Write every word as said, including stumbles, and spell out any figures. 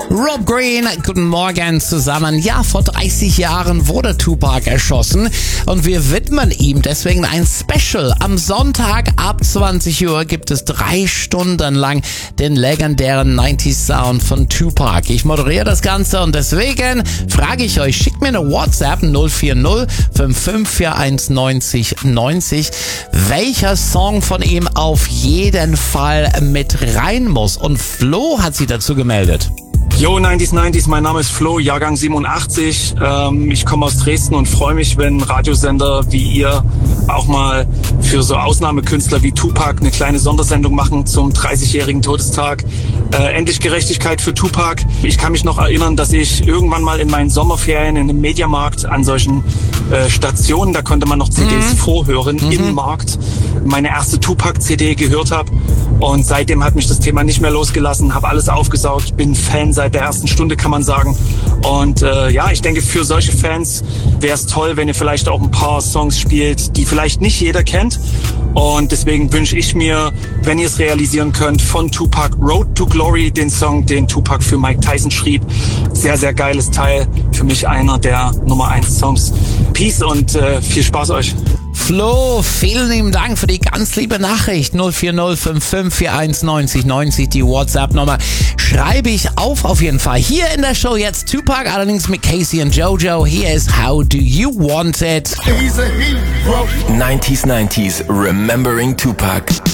Rob Green, guten Morgen zusammen. Ja, vor dreißig Jahren wurde Tupac erschossen und wir widmen ihm deswegen ein Special. Am Sonntag ab zwanzig Uhr gibt es drei Stunden lang den legendären neunziger Sound von Tupac. Ich moderiere das Ganze und deswegen frage ich euch, schickt mir eine WhatsApp null vier null fünf fünf vier eins neun null neun null, welcher Song von ihm auf jeden Fall mit rein muss. Und Flo hat sich dazu gemeldet. Yo, neunziger neunziger, mein Name ist Flo, Jahrgang siebenundachtzig. Ähm, ich komme aus Dresden und freue mich, wenn Radiosender wie ihr auch mal für so Ausnahmekünstler wie Tupac eine kleine Sondersendung machen zum dreißigjährigen Todestag. Äh, endlich Gerechtigkeit für Tupac. Ich kann mich noch erinnern, dass ich irgendwann mal in meinen Sommerferien in einem Mediamarkt an solchen äh, Stationen, da konnte man noch C Ds mhm. vorhören, mhm. im Markt, meine erste Tupac-C D gehört habe. Und seitdem hat mich das Thema nicht mehr losgelassen, habe alles aufgesaugt. Ich bin Fan seit der ersten Stunde, kann man sagen. Und äh, ja, ich denke, für solche Fans wäre es toll, wenn ihr vielleicht auch ein paar Songs spielt, die vielleicht nicht jeder kennt. Und deswegen wünsche ich mir, wenn ihr es realisieren könnt, von Tupac Road to Glory, den Song, den Tupac für Mike Tyson schrieb. Sehr, sehr geiles Teil. Für mich einer der Nummer eins Songs. Peace und äh, viel Spaß euch. Flo, vielen lieben Dank für die ganz liebe Nachricht. null vier null fünf fünf vier eins neun null neun null, die WhatsApp-Nummer. Schreibe ich auf auf jeden Fall. Hier in der Show jetzt Tupac, allerdings mit Casey und Jojo. Hier ist How Do You Want It? nineties nineties, Remembering Tupac.